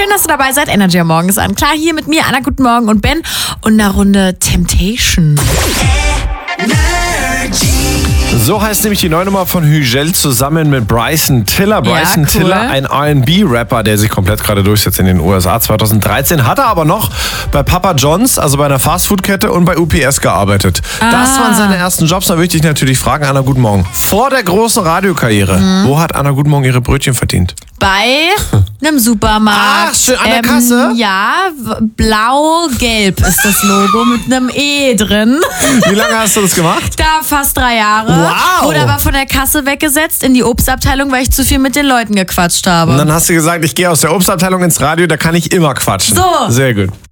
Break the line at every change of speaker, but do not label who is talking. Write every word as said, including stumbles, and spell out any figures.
Schön, dass du dabei seid. Energy am Morgen ist an. Klar, hier mit mir, Anna, guten Morgen und Ben und einer Runde Temptation.
So heißt nämlich die neue Nummer von Hügel zusammen mit Bryson Tiller. Bryson
Ja, cool.
Tiller, ein R and B-Rapper, der sich komplett gerade durchsetzt in den U S A. zwanzig dreizehn hat er aber noch bei Papa John's, also bei einer Fastfood-Kette, und bei U P S gearbeitet.
Ah.
Das waren seine ersten Jobs. Da würde ich dich natürlich fragen, Anna, guten Morgen. Vor der großen Radiokarriere, mhm. wo hat Anna guten Morgen ihre Brötchen verdient?
Bei einem Supermarkt.
Ach, schön, an der
ähm,
Kasse?
Ja, w- blau-gelb ist das Logo mit einem E drin.
Wie lange hast du das gemacht?
Da fast drei Jahre.
Wow.
Wurde aber von der Kasse weggesetzt in die Obstabteilung, weil ich zu viel mit den Leuten gequatscht habe.
Und dann hast du gesagt, ich gehe aus der Obstabteilung ins Radio, da kann ich immer quatschen.
So.
Sehr gut.